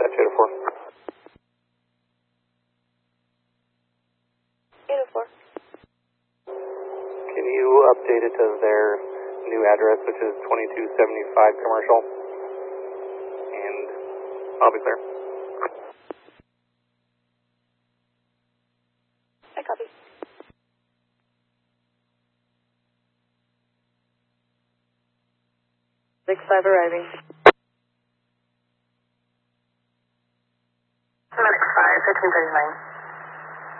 dispatch 804. 804. Can you update it to their new address, which is 2275 Commercial? And I'll be clear. I copy. 6-5 arriving. 6-5, 1539.